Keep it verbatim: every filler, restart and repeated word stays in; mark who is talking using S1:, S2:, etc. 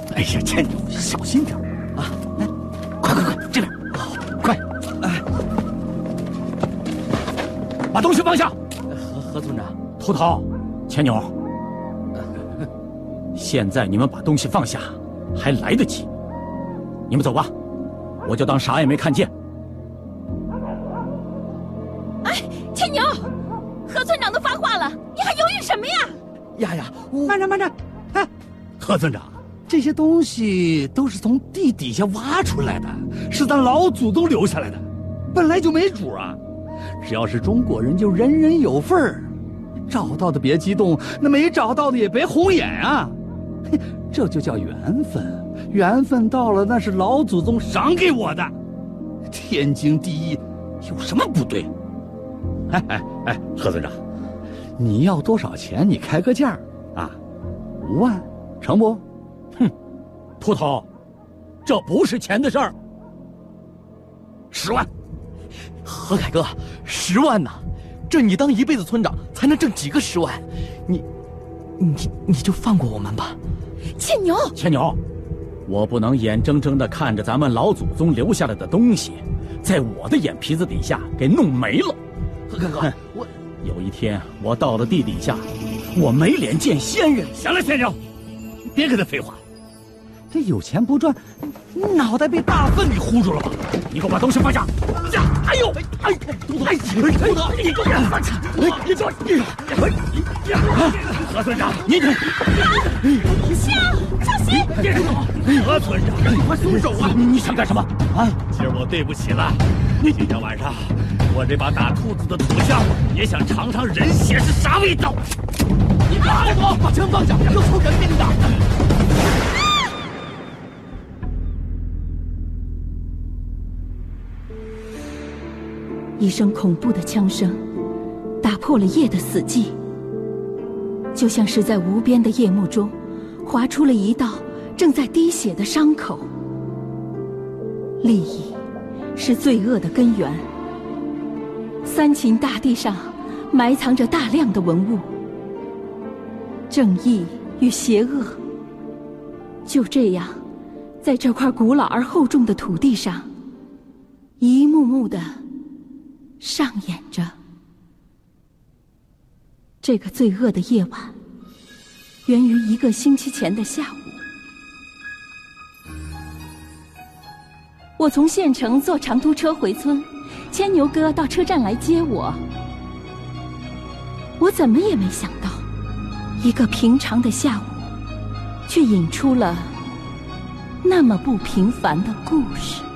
S1: 哎呀，倩女，小心点啊！来，快快快，这边，快！哎，把东西放下。
S2: 何何村长，
S1: 秃头，倩女，现在你们把东西放下，还来得及。你们走吧，我就当啥也没看见。
S3: 哎，倩牛，何村长都发话了，你还犹豫什么呀？
S2: 丫丫，
S1: 慢着慢着，哎，何村长，这些东西都是从地底下挖出来的，是咱老祖宗留下来的，本来就没主啊。只要是中国人，就人人有份儿。找到的别激动，那没找到的也别红眼啊。这就叫缘分，缘分到了，那是老祖宗赏给我的，天经地义，有什么不对？哎哎哎，何村长，你要多少钱？你开个价啊，五万，成不？哼，秃头，这不是钱的事儿。十万，
S2: 何凯哥，十万呐！这你当一辈子村长才能挣几个十万？你，你你就放过我们吧。
S3: 倩牛，
S1: 倩牛，我不能眼睁睁地看着咱们老祖宗留下来的东西，在我的眼皮子底下给弄没了。
S2: 何凯哥，我
S1: 有一天我到了地底下，我没脸见仙人。行了，倩牛，别跟他废话。这有钱不赚，脑袋被大粪给糊住了吧？你给我把东西放下！呀，哎呦，哎，秃头，哎，秃头，你给我放下！哎，你给我，何村长，你你，
S3: 下，小心！
S1: 别动！何村长，你快松手啊！你想干什么？啊，今儿我对不起了，今天晚上我这把打兔子的土枪也想尝尝人血是啥味道。你放我，把枪放下，有仇人命的！
S3: 一声恐怖的枪声打破了夜的死寂，就像是在无边的夜幕中划出了一道正在滴血的伤口。利益是罪恶的根源，三秦大地上埋藏着大量的文物，正义与邪恶就这样在这块古老而厚重的土地上一幕幕的上演着。这个罪恶的夜晚源于一个星期前的下午，我从县城坐长途车回村，牵牛哥到车站来接我。我怎么也没想到，一个平常的下午却引出了那么不平凡的故事。